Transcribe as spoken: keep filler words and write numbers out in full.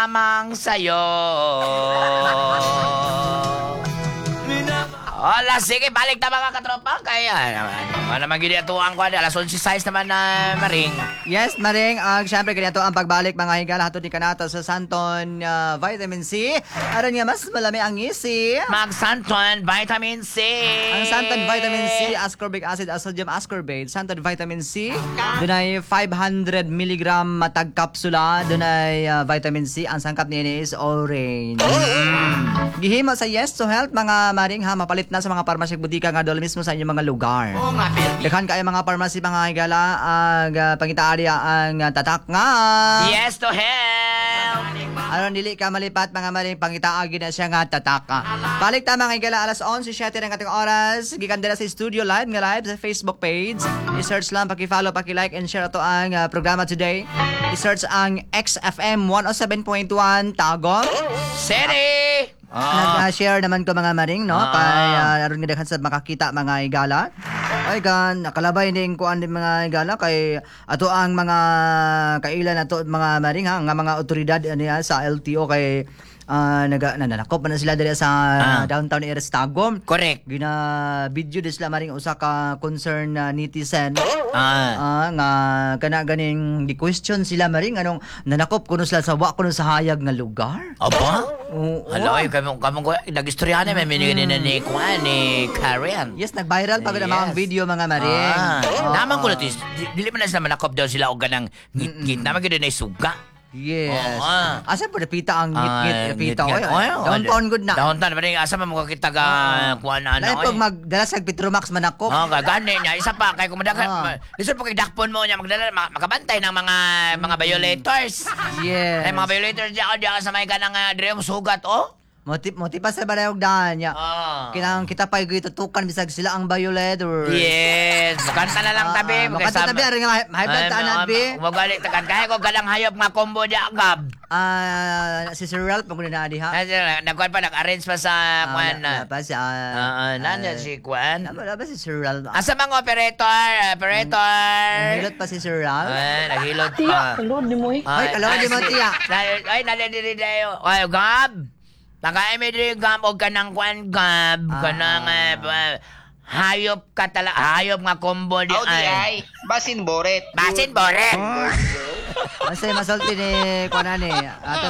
lamang sa'yo. Wala, sige, balik na mga katropa. Kaya, ano naman gini atuang ko, alas onse size naman na Maring. Yes, Maring. Uh, Siyempre, ganito ang pagbalik mga higala. Hatod ni Kanata sa Santon uh, Vitamin C. Aron nga, mas malami ang ngisi. Mag-Santon Vitamin C. Ang Santon Vitamin C, ascorbic acid, sodium ascorbate. Santon Vitamin C, doon ay five hundred milligram matag kapsula. Doon ay uh, vitamin C. Ang sangkap niya is orange. Mm. Gihimo sa Yes to Health, mga Maring ha. Mapalit na sa mga parmasy butika nga doon mismo sa inyong mga lugar. Oo nga, Perdi. Dekhan kayo mga parmasy mga higala. Ang uh, pangitaarya ang uh, tatak nga. Yes to help. Aron dili ka malipat mga Maring pangitaagi na siya nga tataka. Balik ta mga higala alas onse siyete ng ating oras. Gikan dira sa studio live nga live sa Facebook page. I-search lang, paki-follow, paki-like and share ito ang uh, programa today. I-search ang X F M one oh seven point one Tagum City. Ah. Nag-share naman ko mga Maring, no? Ah. Kay uh, aron nga daghan sa makakita mga higala. Ay kan nakalabay ning kuan din mga higala kay ato ang mga kailan ato mga Maring ha, nga mga otoridad niya sa L T O kay uh, naga nananakop pa na sila diri sa Ah. downtown area sa Tagum. Correct. Gina video dis la Maring usa ka concern na netizen. Ah. Ah, nga kana ganing gi-question sila Maring anong nanakop kuno sila sa wa kuno sa hayag nga lugar. Aba? Oo. Hala, ay, kamong kamong ko nag-istorya na may minigin na ni Kuan ni Karen. Yes, nag-viral pa yes. mga Yes. video mga Maring. Ah, Oo. naman ko natin, di- dili man na sila manakop daw sila og ganang ngit-ngit. Naman gid na suga. Yes. Oo, ah. Asa po napita ang Ah, ngit-ngit napita ko. ngit-ngit. Oy, Downtown good na. Downtown, pero asa man mo kita ka kuan na ano. Dahil pag magdala sa Petromax manakop. Oh, gagani niya. Isa pa, kay kumadagan. Ah. Lisod po kay dakpon mo niya, magdala, ma- makabantay ng mga mga violators. Yes. Ay, mga violators diya, diya sa may kanang uh, dire mo sugat, oh. Motip mo pa sa barayog daan niya. Ah. Kinang kita pa yung tutukan bisag sila ang violator. Yes, makanta na lang tabi. Ah, makanta tabi ari nga may blood taan bi. Magalit takan kaya ko galang hayop nga combo diya gab. Ah, si Sir Ralph pag na di ha. Nagkuan pa nag-arrange pa sa Ah, kuan wala na. pa si Ah, ah, nandiyan si kuan. Wala pa si Sir Ralph. Asa mga operator? Operator. Nahilot pa si Sir Ralph. Ay, naghilot pa. Tiya, kalod ni mo eh. Ay, kalawan di mo, si- tiya. na- Ay, nalidiri dayo. Ay, gab. Nakain mi diri gab og kanang kuan gab. Ah. Kanang eh, ba- hayop ka tala. Hayop nga combo di Audi ay. ay, basin boret. Basin bore. Masay masulti ni kuan ani. Ato